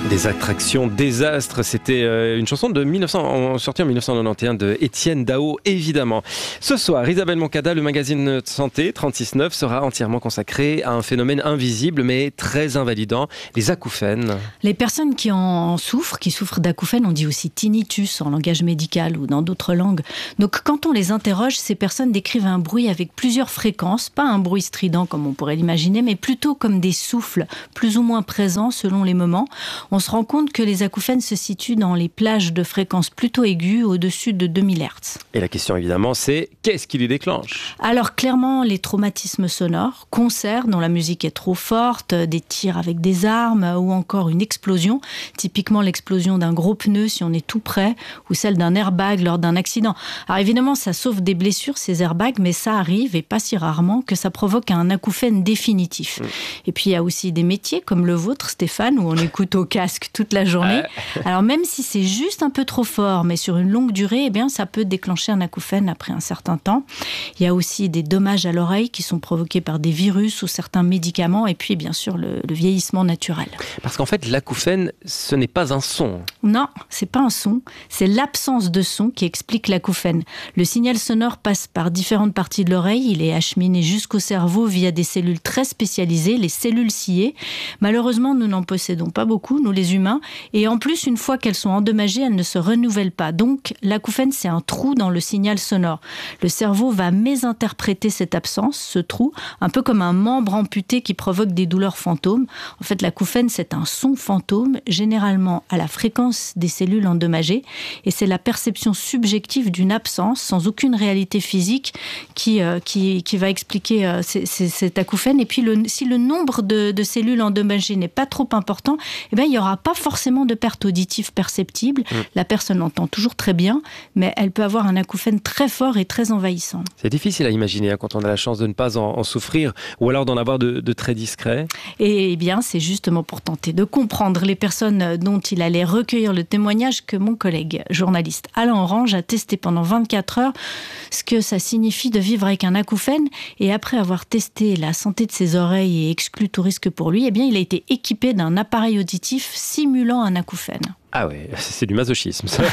Des attractions désastres, c'était une chanson sortie en 1991 de Étienne Dao, évidemment. Ce soir, Isabelle Moncada, le magazine de santé 36.9 sera entièrement consacré à un phénomène invisible mais très invalidant, les acouphènes. Les personnes qui souffrent d'acouphènes, on dit aussi tinnitus en langage médical ou dans d'autres langues. Donc quand on les interroge, ces personnes décrivent un bruit avec plusieurs fréquences, pas un bruit strident comme on pourrait l'imaginer, mais plutôt comme des souffles plus ou moins présents selon les moments. On se rend compte que les acouphènes se situent dans les plages de fréquences plutôt aiguës, au-dessus de 2000 Hz. Et la question évidemment, c'est qu'est-ce qui les déclenche ? Alors clairement, les traumatismes sonores, concerts dont la musique est trop forte, des tirs avec des armes ou encore une explosion, typiquement l'explosion d'un gros pneu si on est tout près, ou celle d'un airbag lors d'un accident. Alors évidemment, ça sauve des blessures, ces airbags, mais ça arrive, et pas si rarement, que ça provoque un acouphène définitif. Et puis il y a aussi des métiers comme le vôtre, Stéphane, où on écoute au casque toute la journée. Alors même si c'est juste un peu trop fort, mais sur une longue durée, eh bien, ça peut déclencher un acouphène après un certain temps. Il y a aussi des dommages à l'oreille qui sont provoqués par des virus ou certains médicaments, et puis bien sûr le vieillissement naturel. Parce qu'en fait, l'acouphène, ce n'est pas un son. Non, c'est pas un son, c'est l'absence de son qui explique l'acouphène. Le signal sonore passe par différentes parties de l'oreille, il est acheminé jusqu'au cerveau via des cellules très spécialisées, les cellules ciliées. Malheureusement, nous n'en possédons pas beaucoup, nous les humains, et en plus, une fois qu'elles sont endommagées, elles ne se renouvellent pas. Donc, l'acouphène, c'est un trou dans le signal sonore. Le cerveau va mésinterpréter cette absence, ce trou, un peu comme un membre amputé qui provoque des douleurs fantômes. En fait, l'acouphène, c'est un son fantôme, généralement à la fréquence des cellules endommagées, et c'est la perception subjective d'une absence, sans aucune réalité physique, qui va expliquer cet acouphène. Et puis, si le nombre de cellules endommagées n'est pas trop important, eh bien, il n'y aura pas forcément de perte auditive perceptible. La personne entend toujours très bien, mais elle peut avoir un acouphène très fort et très envahissant. C'est difficile à imaginer quand on a la chance de ne pas en souffrir, ou alors d'en avoir de très discrets. Et bien, c'est justement pour tenter de comprendre les personnes dont il allait recueillir le témoignage que mon collègue journaliste Alain Orange a testé pendant 24 heures ce que ça signifie de vivre avec un acouphène. Et après avoir testé la santé de ses oreilles et exclu tout risque pour lui, eh bien, il a été équipé d'un appareil auditif simulant un acouphène. Ah ouais, c'est du masochisme, ça.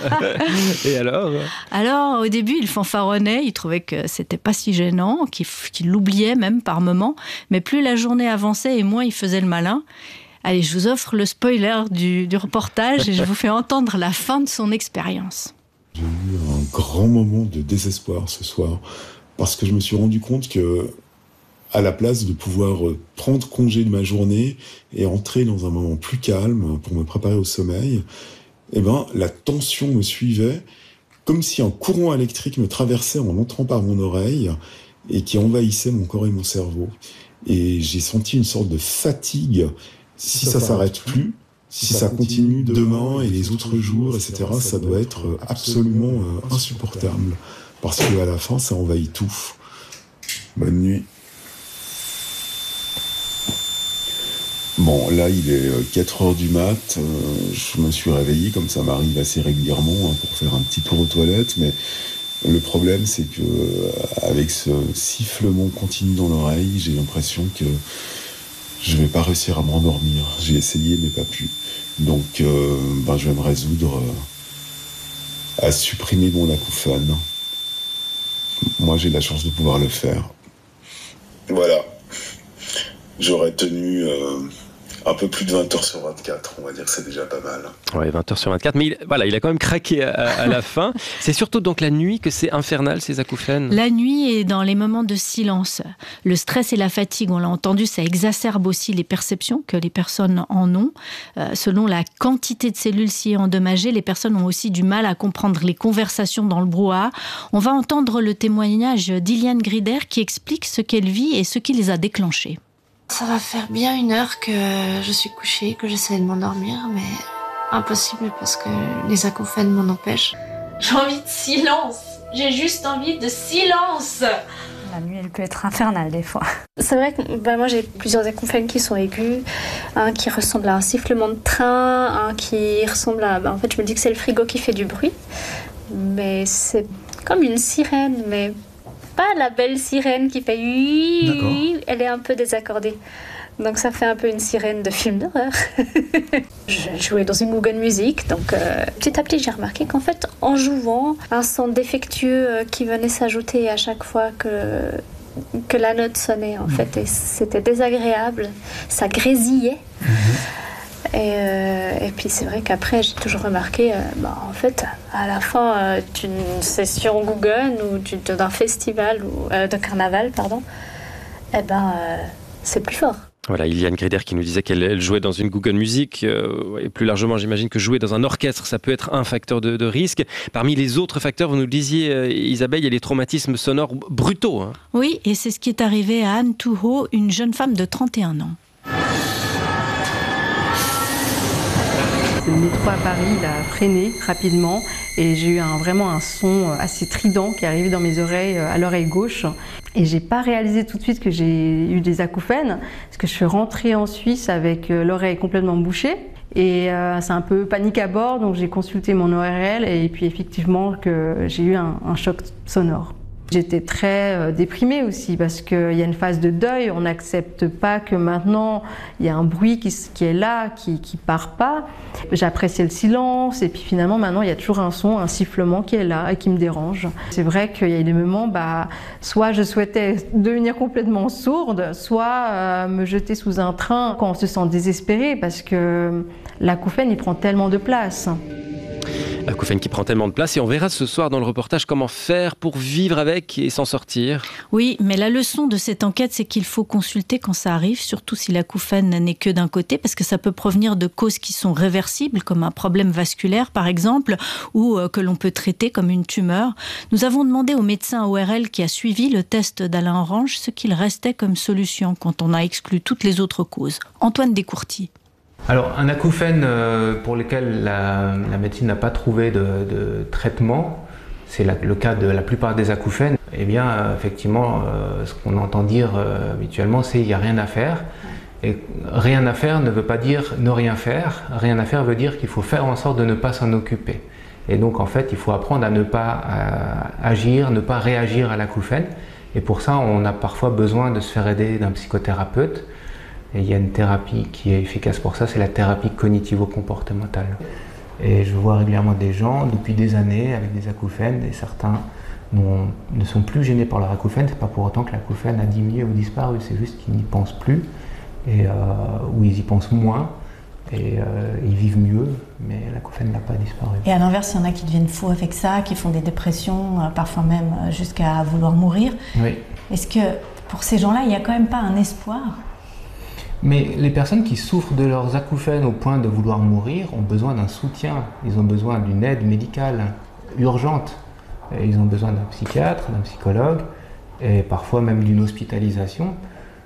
Et alors ? Alors, au début, il fanfaronnait, il trouvait que c'était pas si gênant, qu'il l'oubliait même par moments. Mais plus la journée avançait et moins il faisait le malin. Allez, je vous offre le spoiler du reportage et je vous fais entendre la fin de son expérience. J'ai eu un grand moment de désespoir ce soir, parce que je me suis rendu compte que, à la place de pouvoir prendre congé de ma journée et entrer dans un moment plus calme pour me préparer au sommeil, eh ben, la tension me suivait comme si un courant électrique me traversait en entrant par mon oreille et qui envahissait mon corps et mon cerveau. Et j'ai senti une sorte de fatigue. Si ça s'arrête plus, si ça continue demain et les autres jours, etc., ça doit être absolument insupportable. Parce qu'à la fin, ça envahit tout. Bonne nuit. Bon, là, il est 4h du mat. Je me suis réveillé, comme ça m'arrive assez régulièrement, pour faire un petit tour aux toilettes. Mais le problème, c'est que avec ce sifflement continu dans l'oreille, j'ai l'impression que je vais pas réussir à me rendormir. J'ai essayé, mais pas pu. Donc, je vais me résoudre à supprimer mon acouphène. Moi, j'ai la chance de pouvoir le faire. Voilà. J'aurais tenu un peu plus de 20 heures sur 24, on va dire que c'est déjà pas mal. Ouais, 20 heures sur 24, mais il a quand même craqué à la fin. C'est surtout donc la nuit que c'est infernal, ces acouphènes. La nuit et dans les moments de silence. Le stress et la fatigue, on l'a entendu, ça exacerbe aussi les perceptions que les personnes en ont. Selon la quantité de cellules si endommagées, les personnes ont aussi du mal à comprendre les conversations dans le brouhaha. On va entendre le témoignage d'Iliane Grider qui explique ce qu'elle vit et ce qui les a déclenchés. Ça va faire bien 1 heure que je suis couchée, que j'essaie de m'endormir, mais impossible parce que les acouphènes m'en empêchent. J'ai envie de silence. J'ai juste envie de silence. La nuit, elle peut être infernale des fois. C'est vrai que moi j'ai plusieurs acouphènes qui sont aigus, un qui ressemble à un sifflement de train, un qui ressemble à... En fait, je me dis que c'est le frigo qui fait du bruit, mais c'est comme une sirène, mais pas la belle sirène qui fait... D'accord. Elle est un peu désaccordée. Donc ça fait un peu une sirène de film d'horreur. Je jouais dans une Google Music, donc petit à petit j'ai remarqué qu'en fait en jouant, un son défectueux qui venait s'ajouter à chaque fois que la note sonnait en fait, et c'était désagréable, ça grésillait. Et puis c'est vrai qu'après j'ai toujours remarqué, en fait à la fin d'une session Google ou d'un festival ou de carnaval, pardon, c'est plus fort. Voilà, Iliane Grider qui nous disait qu'elle jouait dans une Google Music. Et plus largement, j'imagine que jouer dans un orchestre, ça peut être un facteur de risque. Parmi les autres facteurs, vous nous le disiez, Isabelle, il y a les traumatismes sonores brutaux. Hein. Oui, et c'est ce qui est arrivé à Anne Touho, une jeune femme de 31 ans. Le métro à Paris, il a freiné rapidement et j'ai eu vraiment un son assez strident qui est arrivé dans mes oreilles, à l'oreille gauche. Et j'ai pas réalisé tout de suite que j'ai eu des acouphènes, parce que je suis rentrée en Suisse avec l'oreille complètement bouchée. Et c'est un peu panique à bord, donc j'ai consulté mon ORL et puis effectivement que j'ai eu un choc sonore. J'étais très déprimée aussi parce qu'il y a une phase de deuil, on n'accepte pas que maintenant il y a un bruit qui est là, qui part pas. J'appréciais le silence et puis finalement maintenant il y a toujours un son, un sifflement qui est là et qui me dérange. C'est vrai qu'il y a des moments, soit je souhaitais devenir complètement sourde, soit me jeter sous un train quand on se sent désespéré parce que l'acouphène il prend tellement de place. L'acouphène qui prend tellement de place et on verra ce soir dans le reportage comment faire pour vivre avec et s'en sortir. Oui, mais la leçon de cette enquête, c'est qu'il faut consulter quand ça arrive, surtout si l'acouphène n'est que d'un côté, parce que ça peut provenir de causes qui sont réversibles, comme un problème vasculaire par exemple, ou que l'on peut traiter comme une tumeur. Nous avons demandé au médecin ORL qui a suivi le test d'Alain Orange ce qu'il restait comme solution quand on a exclu toutes les autres causes. Antoine Descourtis. Alors, un acouphène pour lequel la médecine n'a pas trouvé de traitement, c'est le cas de la plupart des acouphènes, eh bien, effectivement, ce qu'on entend dire habituellement, c'est qu'il n'y a rien à faire. Et rien à faire ne veut pas dire ne rien faire. Rien à faire veut dire qu'il faut faire en sorte de ne pas s'en occuper. Et donc, en fait, il faut apprendre à ne pas agir, ne pas réagir à l'acouphène. Et pour ça, on a parfois besoin de se faire aider d'un psychothérapeute. Et il y a une thérapie qui est efficace pour ça, c'est la thérapie cognitivo-comportementale. Et je vois régulièrement des gens depuis des années avec des acouphènes et certains ne sont plus gênés par leur acouphène. C'est pas pour autant que l'acouphène a diminué ou disparu, c'est juste qu'ils n'y pensent plus ou ils y pensent moins et ils vivent mieux, mais l'acouphène n'a pas disparu. Et à l'inverse, il y en a qui deviennent fous avec ça, qui font des dépressions, parfois même jusqu'à vouloir mourir. Oui. Est-ce que pour ces gens-là, il n'y a quand même pas un espoir ? Mais les personnes qui souffrent de leurs acouphènes au point de vouloir mourir ont besoin d'un soutien, ils ont besoin d'une aide médicale urgente. Et ils ont besoin d'un psychiatre, d'un psychologue et parfois même d'une hospitalisation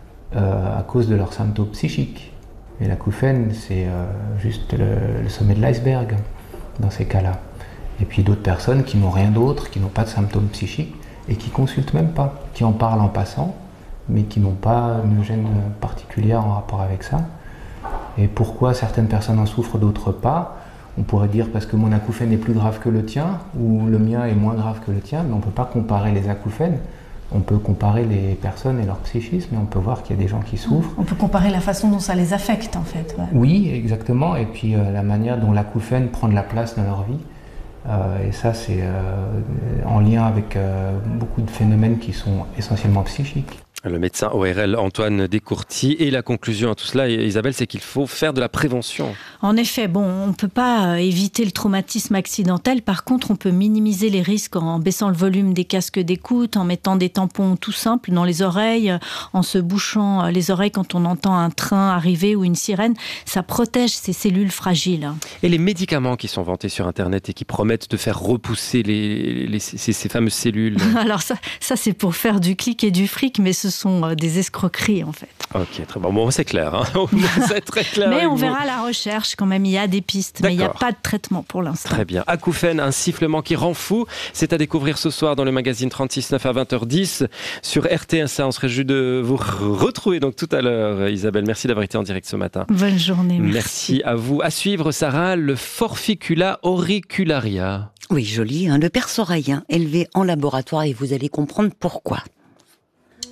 à cause de leurs symptômes psychiques. Et l'acouphène, c'est juste le sommet de l'iceberg dans ces cas-là. Et puis d'autres personnes qui n'ont rien d'autre, qui n'ont pas de symptômes psychiques et qui ne consultent même pas, qui en parlent en passant, mais qui n'ont pas une gêne particulière en rapport avec ça. Et pourquoi certaines personnes en souffrent, d'autres pas? On pourrait dire parce que mon acouphène est plus grave que le tien, ou le mien est moins grave que le tien, mais on ne peut pas comparer les acouphènes. On peut comparer les personnes et leur psychisme, et on peut voir qu'il y a des gens qui souffrent. On peut comparer la façon dont ça les affecte, en fait. Ouais. Oui, exactement, et puis la manière dont l'acouphène prend de la place dans leur vie. Et ça, c'est en lien avec beaucoup de phénomènes qui sont essentiellement psychiques. Le médecin ORL Antoine Descourtis. Et la conclusion à tout cela, Isabelle, c'est qu'il faut faire de la prévention. En effet, on ne peut pas éviter le traumatisme accidentel. Par contre, on peut minimiser les risques en baissant le volume des casques d'écoute, en mettant des tampons tout simples dans les oreilles, en se bouchant les oreilles quand on entend un train arriver ou une sirène. Ça protège ces cellules fragiles. Et les médicaments qui sont vantés sur Internet et qui promettent de faire repousser ces fameuses cellules. Alors ça c'est pour faire du clic et du fric, mais ce sont des escroqueries en fait. Ok, très bon. Bon, c'est clair. Hein. C'est très clair. Mais on verra la recherche quand même. Il y a des pistes, mais il n'y a pas de traitement pour l'instant. Très bien. Acouphène, un sifflement qui rend fou. C'est à découvrir ce soir dans le magazine 36-9 à 20h10 sur RTL1. On se réjouit de vous retrouver donc tout à l'heure. Isabelle, merci d'avoir été en direct ce matin. Bonne journée. Merci à vous. À suivre, Sarah, le Forficula auricularia. Oui, joli, le perce oreillien élevé en laboratoire et vous allez comprendre pourquoi.